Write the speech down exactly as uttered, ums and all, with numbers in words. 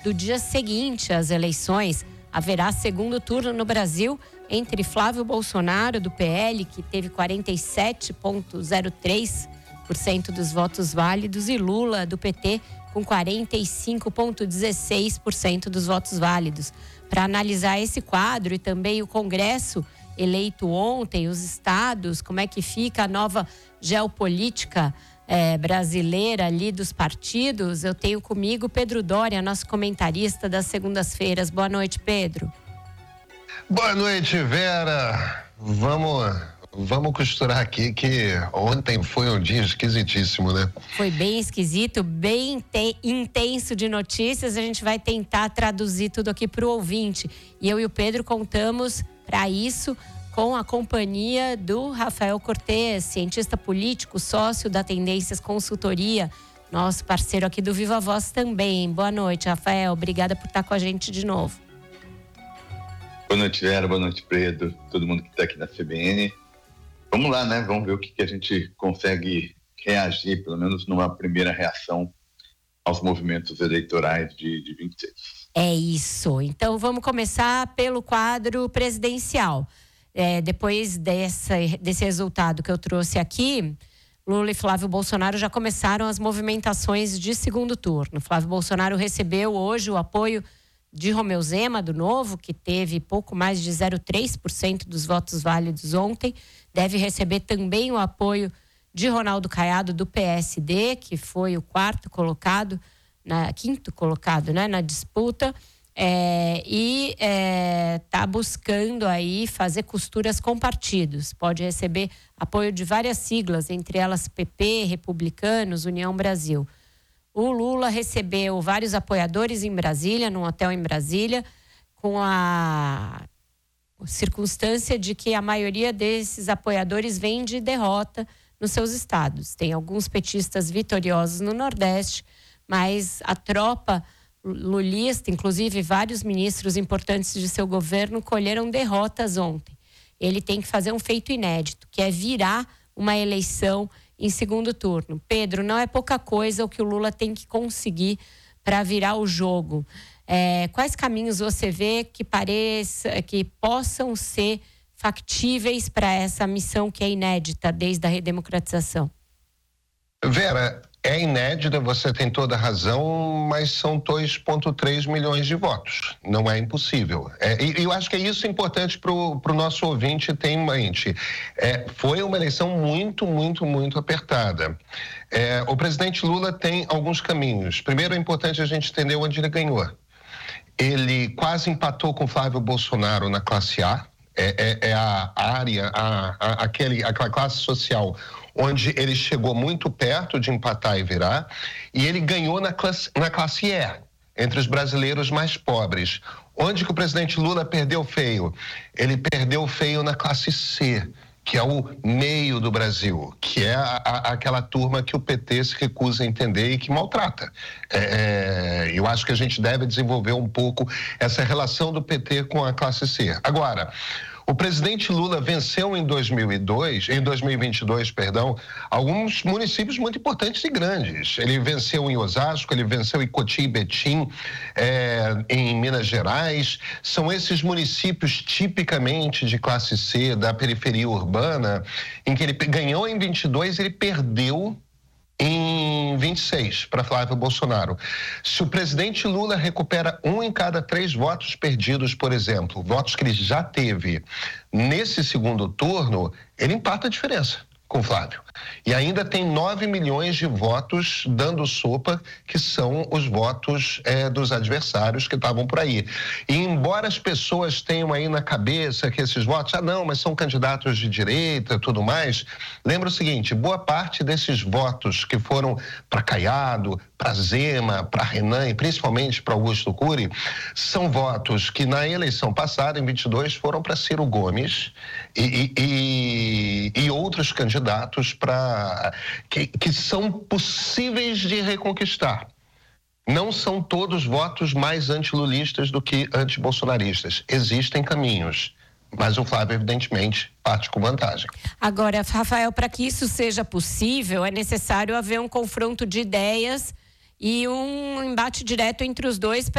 do dia seguinte às eleições. Haverá segundo turno no Brasil entre Flávio Bolsonaro, do P L, que teve quarenta e sete vírgula zero três por cento dos votos válidos, e Lula, do P T, com quarenta e cinco vírgula dezesseis por cento dos votos válidos. Para analisar esse quadro e também o Congresso eleito ontem, os estados, como é que fica a nova geopolítica é, brasileira ali dos partidos, eu tenho comigo Pedro Doria, nosso comentarista das segundas-feiras. Boa noite, Pedro. Boa noite, Vera. Vamos, vamos costurar aqui que ontem foi um dia esquisitíssimo, né? Foi bem esquisito, bem te- intenso de notícias. A gente vai tentar traduzir tudo aqui para o ouvinte. E eu e o Pedro contamos para isso com a companhia do Rafael Cortes, cientista político, sócio da Tendências Consultoria, nosso parceiro aqui do Viva Voz também. Boa noite, Rafael. Obrigada por estar com a gente de novo. Boa noite, Vera. Boa noite, Pedro. Todo mundo que está aqui na C B N. Vamos lá, né? Vamos ver o que, que a gente consegue reagir, pelo menos numa primeira reação aos movimentos eleitorais de, de vinte e seis. É isso. Então, vamos começar pelo quadro presidencial. É, depois dessa, desse resultado que eu trouxe aqui, Lula e Flávio Bolsonaro já começaram as movimentações de segundo turno. Flávio Bolsonaro recebeu hoje o apoio de Romeu Zema, do Novo, que teve pouco mais de zero vírgula três por cento dos votos válidos ontem. Deve receber também o apoio de Ronaldo Caiado, do P S D, que foi o quarto colocado, na, quinto colocado, né, na disputa. É, e está é, buscando aí fazer costuras com partidos. Pode receber apoio de várias siglas, entre elas P P, Republicanos, União Brasil. O Lula recebeu vários apoiadores em Brasília, num hotel em Brasília, com a circunstância de que a maioria desses apoiadores vem de derrota nos seus estados. Tem alguns petistas vitoriosos no Nordeste, mas a tropa lulista, inclusive vários ministros importantes de seu governo, colheram derrotas ontem. Ele tem que fazer um feito inédito, que é virar uma eleição em segundo turno. Pedro, não é pouca coisa o que o Lula tem que conseguir para virar o jogo. É, quais caminhos você vê que pareça, que possam ser factíveis para essa missão que é inédita desde a redemocratização? Vera, é inédita, você tem toda a razão, mas são dois vírgula três milhões de votos. Não é impossível. É, e eu acho que é isso importante para o nosso ouvinte ter em mente. É, foi uma eleição muito, muito, muito apertada. É, o presidente Lula tem alguns caminhos. Primeiro, é importante a gente entender onde ele ganhou. Ele quase empatou com Flávio Bolsonaro na classe A. É, é, é a área, a, a, aquele, aquela classe social onde ele chegou muito perto de empatar e virar, e ele ganhou na classe, na classe E, entre os brasileiros mais pobres. Onde que o presidente Lula perdeu feio? Ele perdeu feio na classe C, que é o meio do Brasil, que é a, a, aquela turma que o P T se recusa a entender e que maltrata. É, é, eu acho que a gente deve desenvolver um pouco essa relação do P T com a classe C. Agora, o presidente Lula venceu em dois mil e dois, em dois mil e vinte e dois, perdão, alguns municípios muito importantes e grandes. Ele venceu em Osasco, ele venceu em Cotim e Betim, é, em Minas Gerais. São esses municípios tipicamente de classe C, da periferia urbana, em que ele ganhou em vinte e dois, ele perdeu em vinte e seis para Flávio Bolsonaro. Se o presidente Lula recupera um em cada três votos perdidos, por exemplo, votos que ele já teve nesse segundo turno, ele empata a diferença com Flávio. E ainda tem nove milhões de votos dando sopa, que são os votos é, dos adversários que estavam por aí. E embora as pessoas tenham aí na cabeça que esses votos, ah não, mas são candidatos de direita e tudo mais, lembra o seguinte, boa parte desses votos que foram para Caiado, para Zema, para Renan e principalmente para Augusto Cury, são votos que na eleição passada, em vinte e dois, foram para Ciro Gomes e, e, e outros candidatos para que, que são possíveis de reconquistar. Não são todos votos mais antilulistas do que antibolsonaristas. Existem caminhos, mas o Flávio, evidentemente, parte com vantagem. Agora, Rafael, para que isso seja possível, é necessário haver um confronto de ideias e um embate direto entre os dois